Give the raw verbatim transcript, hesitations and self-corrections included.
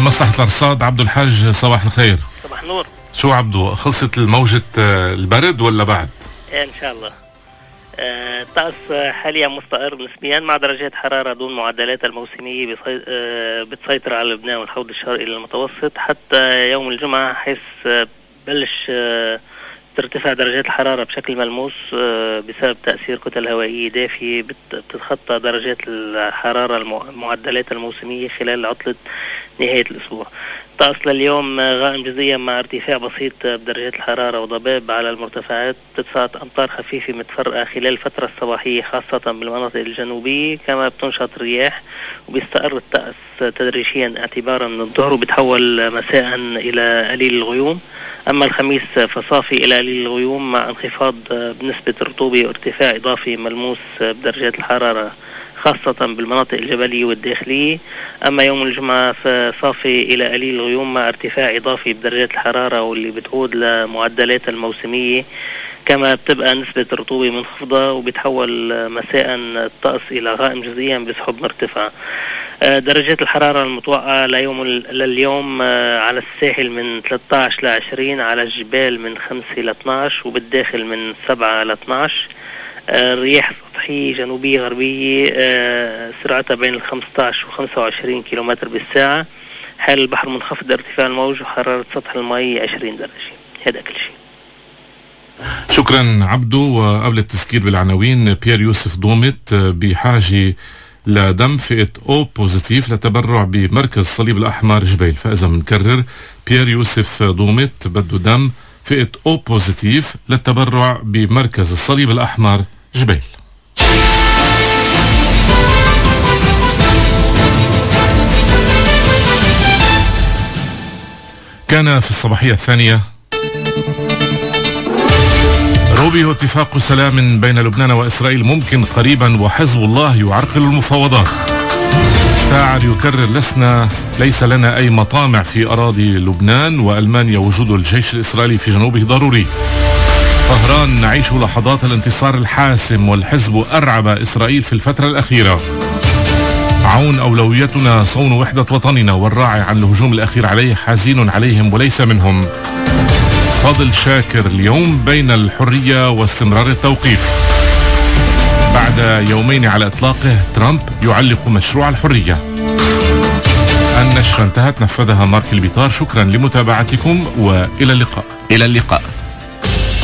مصلحة الأرصاد عبدو الحاج، صباح الخير. صباح النور. شو عبدو، خلصت الموجة البرد ولا بعد؟ إيه إن شاء الله. الطقس حاليا مستقر نسبيا مع درجات حرارة دون معدلات الموسمية بصي... بتسيطر على لبنان والحوض الشرقي للمتوسط حتى يوم الجمعة، حيث بلش ترتفع درجات الحرارة بشكل ملموس بسبب تأثير كتل هوائية دافية بتتخطى درجات الحرارة المعدلات الموسمية خلال عطلة نهاية الأسبوع. الطقس لليوم غائم جزئيا مع ارتفاع بسيط بدرجات الحرارة وضباب على المرتفعات. تتساقط أمطار خفيفة متفرقة خلال الفترة الصباحية خاصة بالمناطق الجنوبية، كما بتنشط رياح، وبيستقر الطقس تدريجيا اعتبارا من الظهر وبيتحول مساء إلى قليل الغيوم. أما الخميس فصافي إلى قليل الغيوم مع انخفاض بنسبة الرطوبة وارتفاع إضافي ملموس بدرجات الحرارة خاصة بالمناطق الجبلية والداخلية. أما يوم الجمعة فصافي إلى قليل الغيوم مع ارتفاع إضافي بدرجات الحرارة واللي بتعود لمعدلات الموسمية، كما بتبقى نسبة الرطوبة منخفضة وبيتحول مساء الطقس إلى غائم جزئيا بسحب مرتفعة. درجات الحرارة المتوقعة ليوم لليوم على الساحل من ثلاثة عشر إلى عشرين، على الجبال من خمسة إلى اثني عشر، وبالداخل من سبعة إلى اثني عشر. الرياح سطحية جنوبية غربية سرعتها بين ال خمسة عشر و خمسة وعشرين كيلومتر بالساعة. حال البحر منخفض ارتفاع الموج وحرارة سطح الماء عشرين درجة. هذا كل شيء. شكرا عبدو. وقبل التذكير بالعناوين، بيير يوسف دومت بحاجة لدم فئة او بوزيتيف لتبرع بمركز الصليب الأحمر جبيل. فإذا منكرر، بيير يوسف دومت بده دم فئة او بوزيتيف للتبرع بمركز الصليب الأحمر جبيل. كان في الصباحية الثانية: روبي اتفاق سلام بين لبنان وإسرائيل ممكن قريبا وحزب الله يعرقل المفاوضات. ساعر يكرر: لسنا ليس لنا أي مطامع في أراضي لبنان، وألمانيا وجود الجيش الإسرائيلي في جنوبه ضروري. طهران: نعيش لحظات الانتصار الحاسم والحزب أرعب إسرائيل في الفترة الأخيرة. عون: أولويتنا صون وحدة وطننا، والراعي عن الهجوم الأخير عليه حزين عليهم وليس منهم. فاضل شاكر: اليوم بين الحرية واستمرار التوقيف. بعد يومين على إطلاقه، ترامب يعلق مشروع الحرية. النشرة انتهت، نفذها مارك البيطار. شكرا لمتابعتكم وإلى اللقاء. إلى اللقاء.